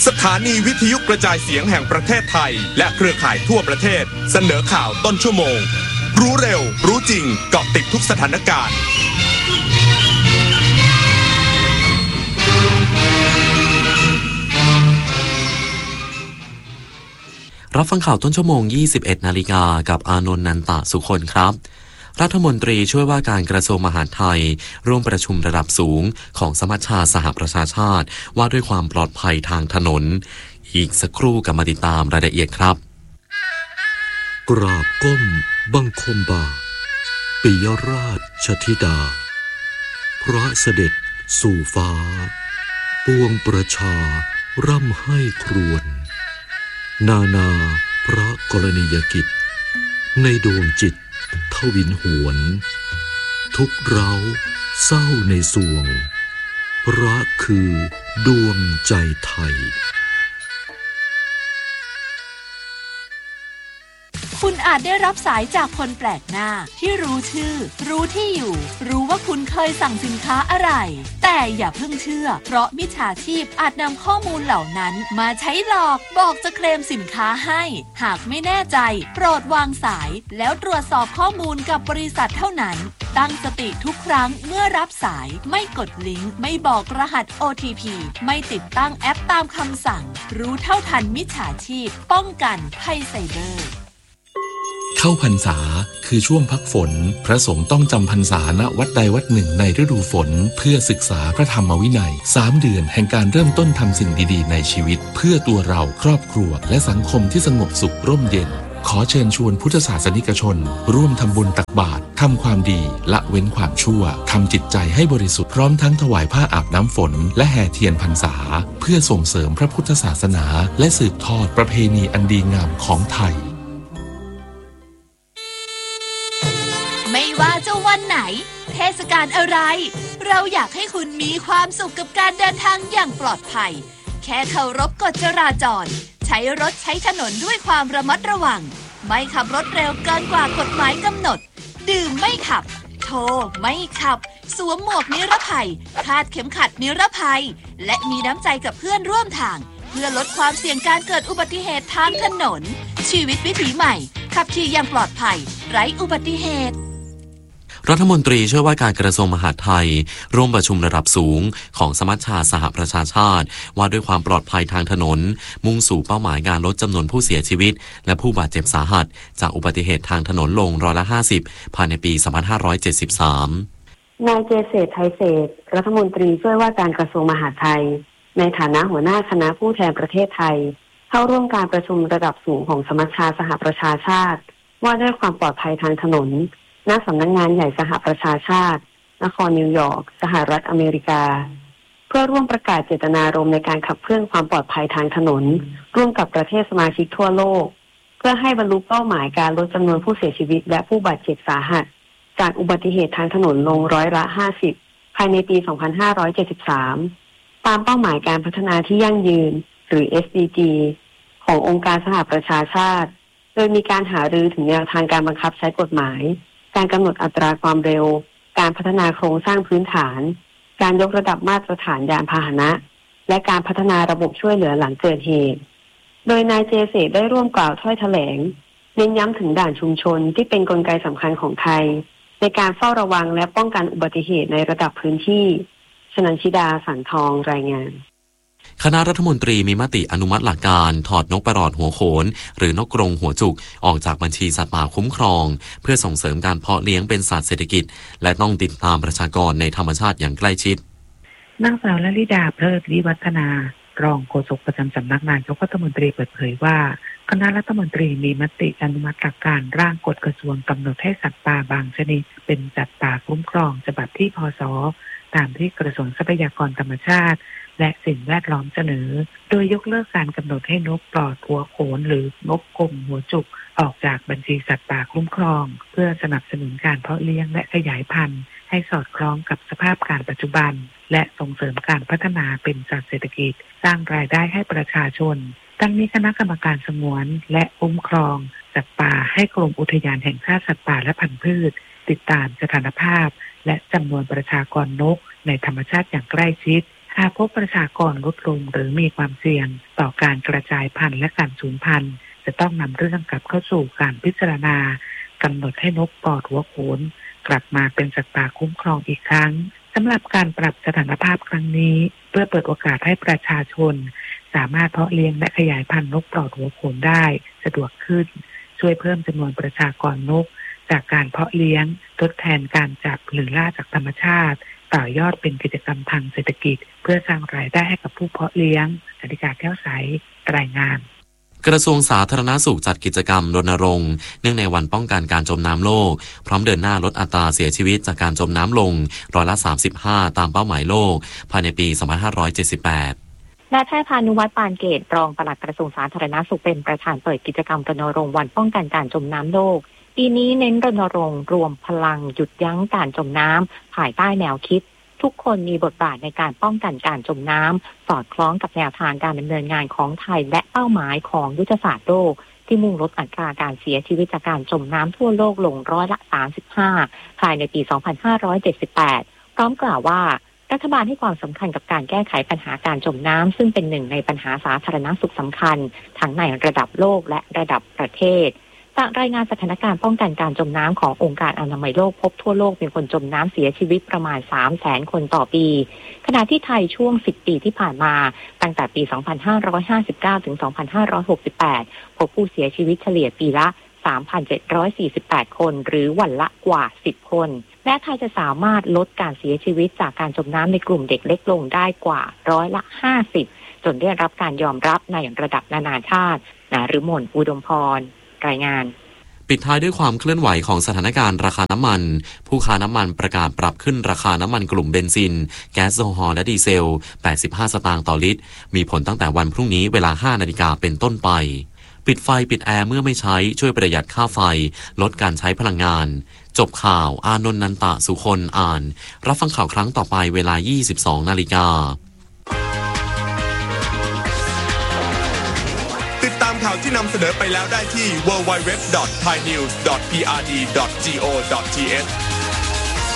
สถานีวิทยุกระจายเสียงแห่งประเทศไทยและเครือข่ายทั่วประเทศเสนอข่าวต้นชั่วโมงรู้เร็วรู้จริงเกาะติดทุกสถานการณ์รับฟังข่าวต้นชั่วโมง 21 นาฬิกากับอานนท์ นันตะสุคนครับรัฐมนตรีช่วยว่าการกระทรวงมหาดไทยร่วมประชุมระดับสูงของสมัชชาสหประชาชาติว่าด้วยความปลอดภัยทางถนนอีกสักครู่กับมาติดตามรายละเอียดครับกราบก้มบังคมบาทปิยราชธิดาพระเสด็จสู่ฟ้าปวงประชาร่ำให้ครวญนานาพระกรณียกิจในดวงจิตทวินหวนทุกเร้าเศร้าในสวงพระคือดวงใจไทยคุณอาจได้รับสายจากคนแปลกหน้าที่รู้ชื่อรู้ที่อยู่รู้ว่าคุณเคยสั่งสินค้าอะไรแต่อย่าเพิ่งเชื่อเพราะมิจฉาชีพอาจนำข้อมูลเหล่านั้นมาใช้หลอกบอกจะเคลมสินค้าให้หากไม่แน่ใจโปรดวางสายแล้วตรวจสอบข้อมูลกับบริษัทเท่านั้นตั้งสติทุกครั้งเมื่อรับสายไม่กดลิงก์ไม่บอกรหัส OTP ไม่ติดตั้งแอปตามคำสั่งรู้เท่าทันมิจฉาชีพป้องกันภัยไซเบอร์เข้าพรรษาคือช่วงพักฝนพระสงฆ์ต้องจำพรรษาณวัดใดวัดหนึ่งในฤดูฝนเพื่อศึกษาพระธรรมวินัย3 เดือนแห่งการเริ่มต้นทำสิ่งดีๆในชีวิตเพื่อตัวเราครอบครัวและสังคมที่สงบสุขร่มเย็นขอเชิญชวนพุทธศาสนิกชนร่วมทำบุญตักบาตรทำความดีละเว้นความชั่วทำจิตใจให้บริสุทธิ์พร้อมทั้งถวายผ้าอาบน้ำฝนและแห่เทียนพรรษาเพื่อส่งเสริมพระพุทธศาสนาและสืบทอดประเพณีอันดีงามของไทยไม่ว่าจะวันไหนเทศกาลอะไรเราอยากให้คุณมีความสุขกับการเดินทางอย่างปลอดภัยแค่เคารพกฎจราจรใช้รถใช้ถนนด้วยความระมัดระวังไม่ขับรถเร็วเกินกว่ากฎหมายกำหนดดื่มไม่ขับโทรไม่ขับสวมหมวกนิรภัยคาดเข็มขัดนิรภัยและมีน้ำใจกับเพื่อนร่วมทางเพื่อลดความเสี่ยงการเกิดอุบัติเหตุทางถนนชีวิตวิถีใหม่ขับขี่อย่างปลอดภัยไร้อุบัติเหตุรัฐมนตรีช่วยว่าการกระทรวงมหาดไทยร่วมประชุมระดับสูงของสมัชชาสหประชาชาติว่าด้วยความปลอดภัยทางถนนมุ่งสู่เป้าหมายการลดจำนวนผู้เสียชีวิตและผู้บาดเจ็บสาหัสจากอุบัติเหตุทางถนนลง50%ภายในปี 2573 นายเจษฎไทยเศรษฐ์รัฐมนตรีช่วยว่าการกระทรวงมหาดไทยในฐานะหัวหน้าคณะผู้แทนประเทศไทยเข้าร่วมการประชุมระดับสูงของสมัชชาสหประชาชาติว่าด้วยความปลอดภัยทางถนนณสำนักงานใหญ่สหประชาชาตินครนิวยอร์กสหรัฐอเมริกาเพื่อร่วมประกาศเจตนารมณ์ในการขับเคลื่อนความปลอดภัยทางถนนร่วมกับประเทศสมาชิกทั่วโลกเพื่อให้บรรลุเป้าหมายการลดจำนวนผู้เสียชีวิตและผู้บาดเจ็บสาหัสจากอุบัติเหตุทางถนนลง50%ภายในปี 2573 ตามเป้าหมายการพัฒนาที่ยั่งยืนหรือ SDG ขององค์การสหประชาชาติโดยมีการหารือถึงแนวทางการบังคับใช้กฎหมายการกำหนดอัตราความเร็วการพัฒนาโครงสร้างพื้นฐานการยกระดับมาตรฐานยานพาหนะและการพัฒนาระบบช่วยเหลือหลังเกิดเหตุโดยนายเจษฎได้ร่วมกล่าวถ้อยแถลงเน้นย้ำถึงด่านชุมชนที่เป็นกลไกสำคัญของไทยในการเฝ้าระวังและป้องกันอุบัติเหตุในระดับพื้นที่ชนันชิดาสันทองรายงานคณะรัฐมนตรีมีมติอนุมัติหลักการถอดนกประหลอดหัวโขนหรือนกกรงหัวจุกออกจากบัญชีสัตว์ป่าคุ้มครองเพื่อส่งเสริมการเพาะเลี้ยงเป็นสัตว์เศรษฐกิจและต้องติดตามประชากรในธรรมชาติอย่างใกล้ชิดนางสาวลลิดาเพลิดวิวัฒนารองโฆษกประจำสำนักนายกรัฐมนตรีเปิดเผยว่าคณะรัฐมนตรีมีมติอนุมัติหลักการร่างกฎกระทรวงกำหนดให้สัตว์ป่าบางชนิดเป็นสัตว์ป่าคุ้มครองฉบับที่พ.ศ.ตามที่กระทรวงทรัพยากรธรรมชาติและสิ่งแวดล้อมเสนอโดยยกเลิกการกำหนดให้นกปลอดหัวโขนหรือนกกรงหัวจุกออกจากบัญชีสัตว์ป่าคุ้มครองเพื่อสนับสนุนการเพาะเลี้ยงและขยายพันธุ์ให้สอดคล้องกับสภาพการปัจจุบันและส่งเสริมการพัฒนาเป็นสัตว์เศรษฐกิจสร้างรายได้ให้ประชาชนทั้งนี้คณะกรรมการสงวนและคุ้มครองสัตว์ป่าให้กรมอุทยานแห่งชาติสัตว์ป่าและพันธุ์พืชติดตามสถานภาพและจำนวนประชากรนกในธรรมชาติอย่างใกล้ชิดหากพบประชากรลดลงหรือมีความเสี่ยงต่อการกระจายพันธุ์และการสูญพันธุ์จะต้องนำเรื่องกลับเข้าสู่การพิจารณากำหนดให้นกปลอดหัวโขนกลับมาเป็นสัตว์ป่าคุ้มครองอีกครั้งสำหรับการปรับสถานภาพครั้งนี้เพื่อเปิดโอกาสให้ประชาชนสามารถเพาะเลี้ยงและขยายพันธุ์นกปลอดหัวโขนได้สะดวกขึ้นช่วยเพิ่มจำนวนประชากรนกจากการเพาะเลี้ยงทดแทนการจับหรือล่าจากธรรมชาติต่อยอดเป็นกิจกรรมทางเศรษฐกิจเพื่อสร้างรายได้ให้กับผู้เพาะเลี้ยงอธิการแก้วใสรายงานกระทรวงสาธารณสุขจัดกิจกรรมรณรงค์เนื่องในวันป้องกันการจมน้ำโลกพร้อมเดินหน้าลดอัตราเสียชีวิตจากการจมน้ำลง35%ตามเป้าหมายโลกภายในปี 2578 นายแพทย์พานุวัฒน์ปานเกตรองปลัดกระทรวงสาธารณสุขเป็นประธานเปิดกิจกรรมรณรงค์วันป้องกันการจมน้ำโลกปีนี้เน้นรณรงค์รวมพลังหยุดยั้งการจมน้ำภายใต้แนวคิดทุกคนมีบทบาทในการป้องกันการจมน้ำสอดคล้องกับแนวทางการดำเนินงานของไทยและเป้าหมายของยุทธศาสตร์โลกที่มุ่งลดอัตราการเสียชีวิตจากการจมน้ำทั่วโลกลง35%ภายในปี 2578 พร้อมกล่าวว่ารัฐบาลให้ความสำคัญกับการแก้ไขปัญหาการจมน้ำซึ่งเป็นหนึ่งในปัญหาสาธารณสุขสำคัญทั้งในระดับโลกและระดับประเทศจากรายงานสถานการณ์ป้องกันการจมน้ำขององค์การอนามัยโลกพบทั่วโลกมีคนจมน้ำเสียชีวิตประมาณ 300,000 คนต่อปีขณะที่ไทยช่วง10 ปีที่ผ่านมาตั้งแต่ปี 2559 ถึง 2568 พบผู้เสียชีวิตเฉลี่ยปีละ 3,748 คนหรือวันละกว่า 10 คนและไทยจะสามารถลดการเสียชีวิตจากการจมน้ำในกลุ่มเด็กเล็กลงได้กว่า50%จนได้รับการยอมรับในระดับนานาชาตินฤมล อุดมพรรายงานปิดท้ายด้วยความเคลื่อนไหวของสถานการณ์ราคาน้ำมันผู้ค้าน้ำมันประกาศปรับขึ้นราคาน้ำมันกลุ่มเบนซินแก๊สโซฮอล์และดีเซล85 สตางค์ต่อลิตรมีผลตั้งแต่วันพรุ่งนี้เวลา 5 นาฬิกาเป็นต้นไปปิดไฟปิดแอร์เมื่อไม่ใช้ช่วยประหยัดค่าไฟลดการใช้พลังงานจบข่าวอานนท์ นันตะสุคนอ่านรับฟังข่าวครั้งต่อไปเวลา 22 นาฬิกาติดตามข่าวที่นำเสนอไปแล้วได้ที่ www.thainews.prd.go.th